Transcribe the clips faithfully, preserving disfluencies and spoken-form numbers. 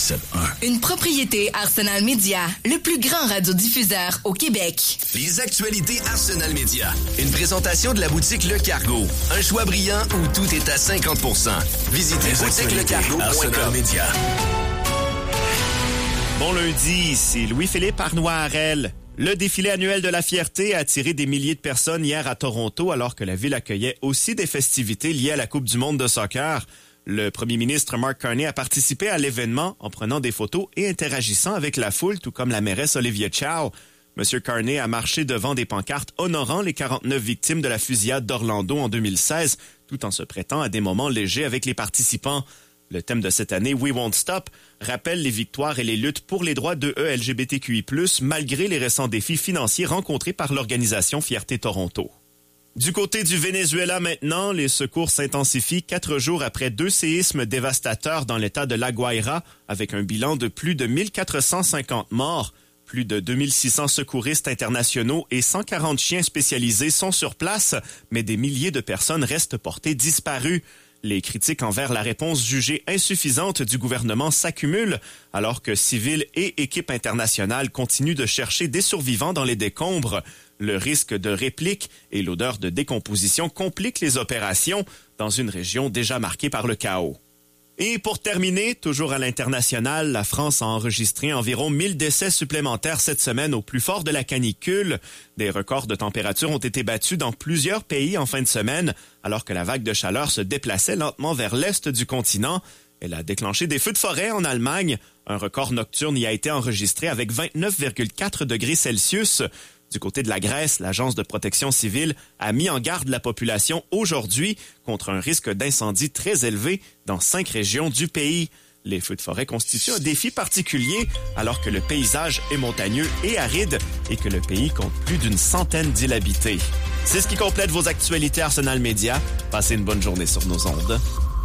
quatre-vingt-dix-sept un. Une propriété Arsenal Media, le plus grand radiodiffuseur au Québec. Les actualités Arsenal Media. Une présentation de la boutique Le Cargo. Un choix brillant où tout est à cinquante pour cent. Visitez boutique le cargo point com. Bon lundi, ici Louis-Philippe Arnois-Harel. Le défilé annuel de la fierté a attiré des milliers de personnes hier à Toronto alors que la ville accueillait aussi des festivités liées à la Coupe du monde de soccer. Le premier ministre Mark Carney a participé à l'événement en prenant des photos et interagissant avec la foule, tout comme la mairesse Olivia Chow. Monsieur Carney a marché devant des pancartes honorant les quarante-neuf victimes de la fusillade d'Orlando en deux mille seize, tout en se prêtant à des moments légers avec les participants. Le thème de cette année, We Won't Stop, rappelle les victoires et les luttes pour les droits de E L G B T Q I plus, malgré les récents défis financiers rencontrés par l'organisation Fierté Toronto. Du côté du Venezuela maintenant, les secours s'intensifient quatre jours après deux séismes dévastateurs dans l'état de La Guaira, avec un bilan de plus de mille quatre cent cinquante morts. Plus de deux mille six cents secouristes internationaux et cent quarante chiens spécialisés sont sur place, mais des milliers de personnes restent portées disparues. Les critiques envers la réponse jugée insuffisante du gouvernement s'accumulent, alors que civils et équipes internationales continuent de chercher des survivants dans les décombres. Le risque de réplique et l'odeur de décomposition compliquent les opérations dans une région déjà marquée par le chaos. Et pour terminer, toujours à l'international, la France a enregistré environ mille décès supplémentaires cette semaine au plus fort de la canicule. Des records de température ont été battus dans plusieurs pays en fin de semaine, alors que la vague de chaleur se déplaçait lentement vers l'est du continent. Elle a déclenché des feux de forêt en Allemagne. Un record nocturne y a été enregistré avec vingt-neuf virgule quatre degrés Celsius. Du côté de la Grèce, l'Agence de protection civile a mis en garde la population aujourd'hui contre un risque d'incendie très élevé dans cinq régions du pays. Les feux de forêt constituent un défi particulier alors que le paysage est montagneux et aride et que le pays compte plus d'une centaine d'îles habitées. C'est ce qui complète vos actualités Arsenal Media. Passez une bonne journée sur nos ondes.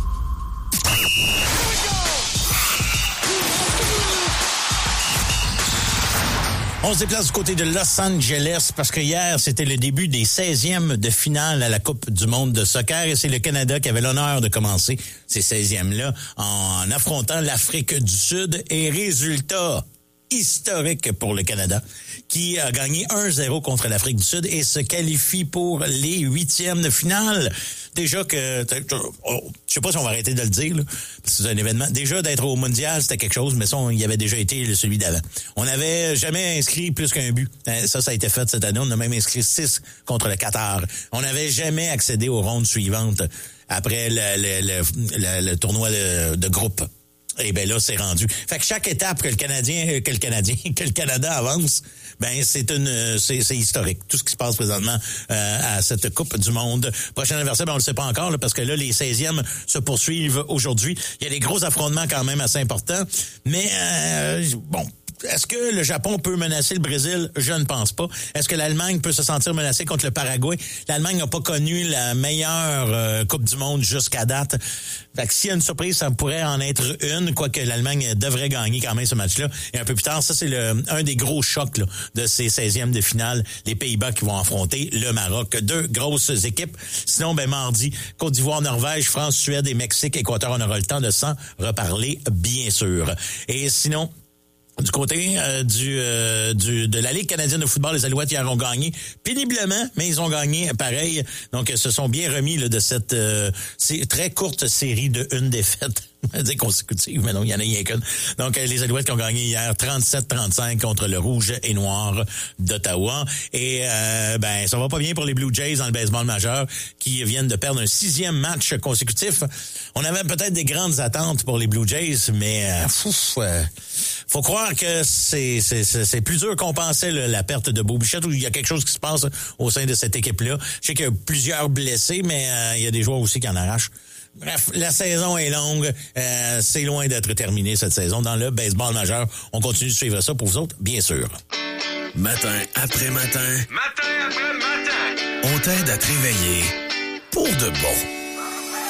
On se déplace du côté de Los Angeles parce que hier, c'était le début des seizièmes de finale à la Coupe du monde de soccer et c'est le Canada qui avait l'honneur de commencer ces seizièmes-là en affrontant l'Afrique du Sud et résultat historique pour le Canada qui a gagné un zéro contre l'Afrique du Sud et se qualifie pour les huitièmes de finale. Déjà que, oh, je sais pas si on va arrêter de le dire, là, parce que c'est un événement. Déjà, d'être au mondial, c'était quelque chose, mais ça, on y avait déjà été celui d'avant. On n'avait jamais inscrit plus qu'un but. Ça, ça a été fait cette année. On a même inscrit six contre le Qatar. On n'avait jamais accédé aux rondes suivantes après le, le, le, le, le tournoi de, de groupe. Et ben là, c'est rendu. Fait que chaque étape que le Canadien, que le Canadien, que le Canada avance, ben c'est une, c'est, c'est historique. Tout ce qui se passe présentement euh, à cette Coupe du Monde. Prochain adversaire, ben on le sait pas encore, là, parce que là, les seizièmes se poursuivent aujourd'hui. Il y a des gros affrontements quand même assez importants. Mais euh, bon. Est-ce que le Japon peut menacer le Brésil? Je ne pense pas. Est-ce que l'Allemagne peut se sentir menacée contre le Paraguay? L'Allemagne n'a pas connu la meilleure euh, Coupe du monde jusqu'à date. Fait que s'il y a une surprise, ça pourrait en être une, quoique l'Allemagne devrait gagner quand même ce match-là. Et un peu plus tard, ça c'est le un des gros chocs là, de ces seizièmes de finale. Les Pays-Bas qui vont affronter le Maroc. Deux grosses équipes. Sinon, ben mardi, Côte d'Ivoire, Norvège, France, Suède et Mexique, Équateur, on aura le temps de s'en reparler, bien sûr. Et sinon, du côté euh, du, euh, du de la Ligue canadienne de football, les Alouettes hier ont gagné péniblement, mais ils ont gagné pareil. Donc, ils se sont bien remis là, de cette euh, très courte série de une défaite. On va dire consécutive, mais non, il y en a rien qu'une. Donc, les Alouettes qui ont gagné hier trente-sept trente-cinq contre le Rouge et Noir d'Ottawa. Et euh, ben, ça va pas bien pour les Blue Jays dans le baseball majeur qui viennent de perdre un sixième match consécutif. On avait peut-être des grandes attentes pour les Blue Jays, mais euh, fouf, euh, faut croire que c'est, c'est, c'est, c'est plus dur qu'on pensait là, la perte de Bo Bichette, ou il y a quelque chose qui se passe au sein de cette équipe-là. Je sais qu'il y a plusieurs blessés, mais euh, il y a des joueurs aussi qui en arrachent. Bref, la saison est longue. Euh, c'est loin d'être terminé cette saison dans le baseball majeur. On continue de suivre ça pour vous autres, bien sûr. Matin après matin. Matin après matin. On t'aide à te réveiller pour de bon.